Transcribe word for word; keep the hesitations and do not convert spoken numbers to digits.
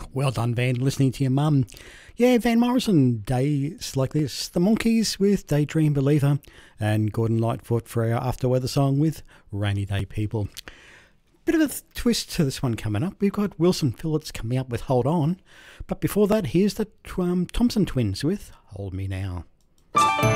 Well done, Van, listening to your mum. Yeah, Van Morrison, days like this. The Monkees with Daydream Believer, and Gordon Lightfoot for our after weather song with Rainy Day People. Bit of a th- twist to this one coming up. We've got Wilson Phillips coming up with Hold On. But before that, here's the um, Thompson Twins with Hold Me Now.